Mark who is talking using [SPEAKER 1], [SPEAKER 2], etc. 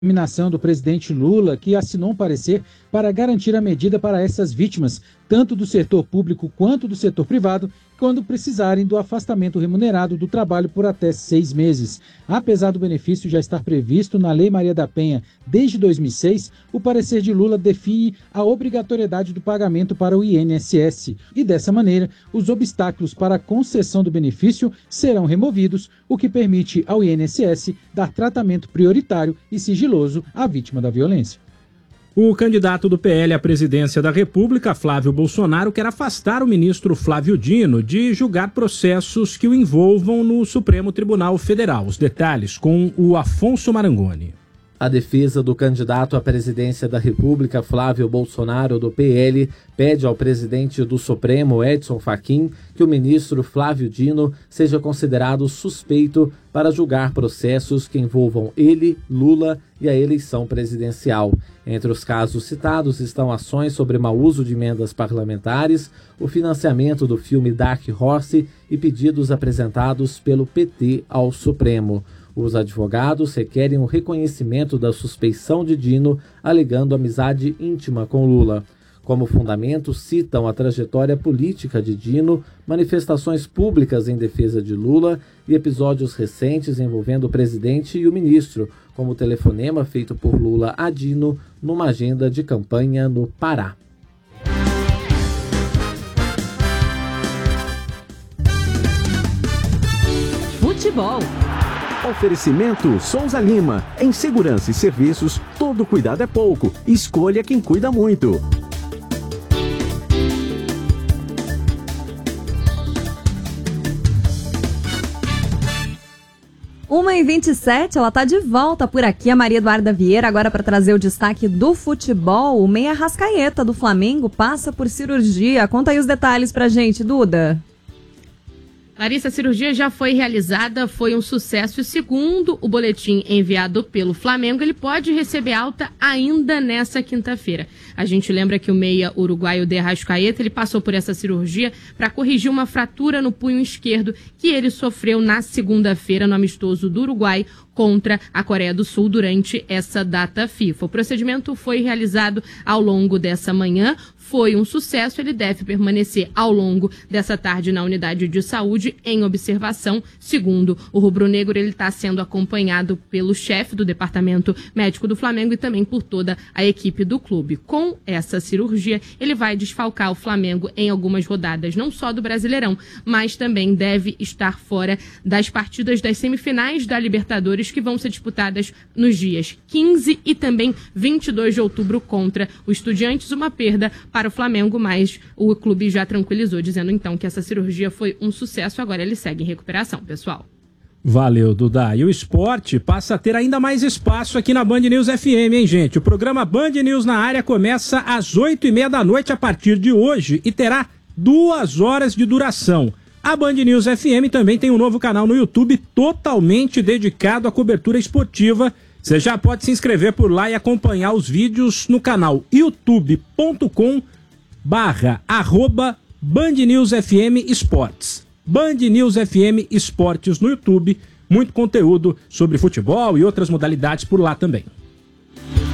[SPEAKER 1] determinação do presidente Lula, que assinou um parecer para garantir a medida para essas vítimas, tanto do setor público quanto do setor privado, quando precisarem do afastamento remunerado do trabalho por até 6 meses. Apesar do benefício já estar previsto na Lei Maria da Penha desde 2006, o parecer de Lula define a obrigatoriedade do pagamento para o INSS. E dessa maneira, os obstáculos para a concessão do benefício serão removidos, o que permite ao INSS dar tratamento prioritário e sigiloso à vítima da violência.
[SPEAKER 2] O candidato do PL à presidência da República, Flávio Bolsonaro, quer afastar o ministro Flávio Dino de julgar processos que o envolvam no Supremo Tribunal Federal. Os detalhes com o Afonso Marangoni.
[SPEAKER 3] A defesa do candidato à presidência da República, Flávio Bolsonaro, do PL, pede ao presidente do Supremo, Edson Fachin, que o ministro Flávio Dino seja considerado suspeito para julgar processos que envolvam ele, Lula e a eleição presidencial. Entre os casos citados estão ações sobre mau uso de emendas parlamentares, o financiamento do filme Dark Horse e pedidos apresentados pelo PT ao Supremo. Os advogados requerem o reconhecimento da suspeição de Dino, alegando amizade íntima com Lula. Como fundamento, citam a trajetória política de Dino, manifestações públicas em defesa de Lula e episódios recentes envolvendo o presidente e o ministro, como o telefonema feito por Lula a Dino numa agenda de campanha no Pará.
[SPEAKER 4] Futebol.
[SPEAKER 5] Oferecimento Souza Lima. Em segurança e serviços, todo cuidado é pouco. Escolha quem cuida muito.
[SPEAKER 4] 1h27, ela tá de volta por aqui, a Maria Eduarda Vieira, agora para trazer o destaque do futebol. O meia Arrascaeta do Flamengo passa por cirurgia. Conta aí os detalhes pra gente, Duda.
[SPEAKER 6] Larissa, a cirurgia já foi realizada, foi um sucesso e segundo o boletim enviado pelo Flamengo, ele pode receber alta ainda nessa quinta-feira. A gente lembra que o meia uruguaio de Arrascaeta, ele passou por essa cirurgia para corrigir uma fratura no punho esquerdo que ele sofreu na segunda-feira no amistoso do Uruguai contra a Coreia do Sul durante essa data FIFA. O procedimento foi realizado ao longo dessa manhã, foi um sucesso, ele deve permanecer ao longo dessa tarde na unidade de saúde em observação. Segundo o rubro-negro, ele está sendo acompanhado pelo chefe do departamento médico do Flamengo e também por toda a equipe do clube. Com essa cirurgia, ele vai desfalcar o Flamengo em algumas rodadas, não só do Brasileirão, mas também deve estar fora das partidas das semifinais da Libertadores, que vão ser disputadas nos dias 15 e também 22 de outubro contra o Estudiantes, uma perda para o Flamengo, mas o clube já tranquilizou, dizendo então que essa cirurgia foi um sucesso, agora ele segue em recuperação, pessoal.
[SPEAKER 2] Valeu, Duda. E o esporte passa a ter ainda mais espaço aqui na Band News FM, hein, gente? O programa Band News na área começa às 8h30 da noite a partir de hoje e terá 2 horas de duração. A Band News FM também tem um novo canal no YouTube totalmente dedicado à cobertura esportiva. Você já pode se inscrever por lá e acompanhar os vídeos no canal youtube.com/Band News FM Esportes. Band News FM Esportes no YouTube. Muito conteúdo sobre futebol e outras modalidades por lá também.